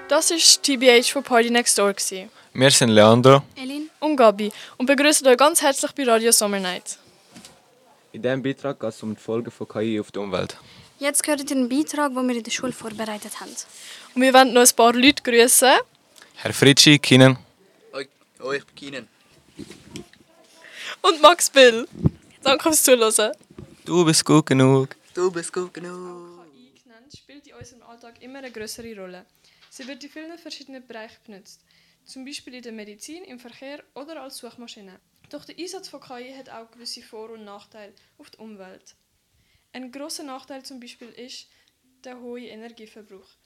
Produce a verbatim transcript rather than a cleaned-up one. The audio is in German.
Das war T B H von Party Next Door. Wir sind Leandro. Elin Und Gabi und begrüßen euch ganz herzlich bei Radio Summer Night. In diesem Beitrag geht es um die Folgen von K I auf die Umwelt. Jetzt hört ihr einen Beitrag, den wir in der Schule vorbereitet haben. Und wir wollen noch ein paar Leute grüßen. Herr Fritschi, Kinen. Oi, oh, ich bin Kinen. Und Max Bill. Danke fürs Zuhören. Du bist gut genug. Du bist gut genug. K I genannt, spielt in unserem Alltag immer eine größere Rolle. Sie wird in vielen verschiedenen Bereichen benutzt. Zum Beispiel in der Medizin, im Verkehr oder als Suchmaschine. Doch der Einsatz von K I hat auch gewisse Vor- und Nachteile auf die Umwelt. Ein grosser Nachteil zum Beispiel ist der hohe Energieverbrauch.